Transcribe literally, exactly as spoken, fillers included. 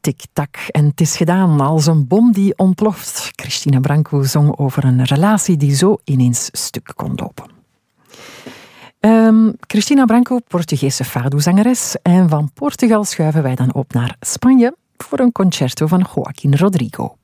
tik-tak en het is gedaan als een bom die ontploft. Cristina Branco zong over een relatie die zo ineens stuk kon lopen. Um, Cristina Branco, Portugese fado-zangeres. En van Portugal schuiven wij dan op naar Spanje voor een concerto van Joaquín Rodrigo.